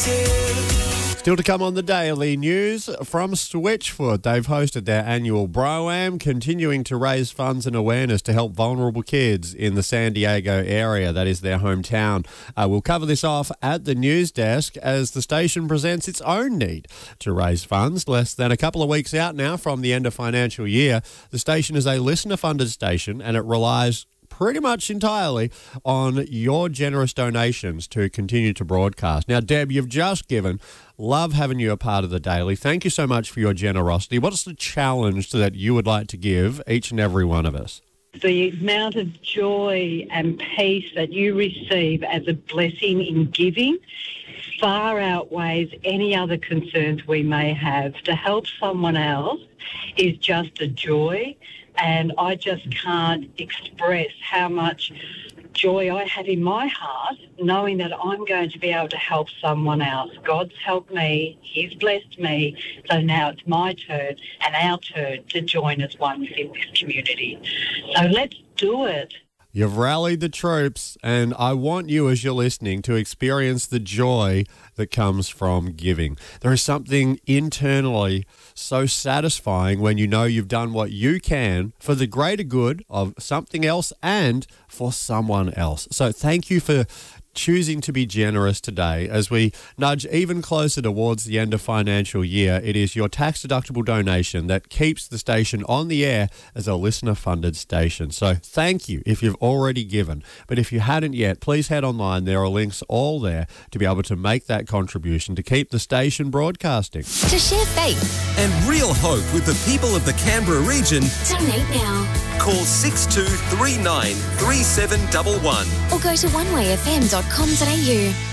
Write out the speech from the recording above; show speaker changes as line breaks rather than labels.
Still to come on the Daily News from Switchfoot. They've hosted their annual Bro-Am, continuing to raise funds and awareness to help vulnerable kids in the San Diego area. That is their hometown. We'll cover this off at the news desk as the station presents its own need to raise funds. Less than a couple of weeks out now from the end of financial year, the station is a listener-funded station and it relies pretty much entirely on your generous donations to continue to broadcast. Now, Deb, you've just given. Love having you a part of the Daily. Thank you so much for your generosity. What's the challenge that you would like to give each and every one of us?
The amount of joy and peace that you receive as a blessing in giving far outweighs any other concerns we may have. To help someone else is just a joy, and I just can't express how much joy I have in my heart knowing that I'm going to be able to help someone else. God's helped me, He's blessed me, so now it's my turn and our turn to join as one within this community. So let's do it.
You've rallied the troops, and I want you, as you're listening, to experience the joy that comes from giving. There is something internally so satisfying when you know you've done what you can for the greater good of something else and for someone else. So thank you for choosing to be generous today. As we nudge even closer towards the end of financial year, it is your tax-deductible donation that keeps the station on the air as a listener-funded station. So thank you if you've already given. But if you hadn't yet, please head online. There are links all there to be able to make that contribution to keep the station broadcasting.
To share faith
and real hope with the people of the Canberra region,
donate now.
Call 6239 3711
Or go to onewayfm.com.au.